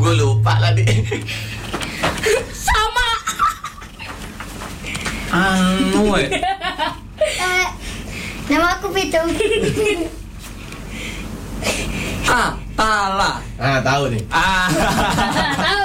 Gue lupa lah deh. Sama. Nama aku Pitung. Tala. Tahu nih.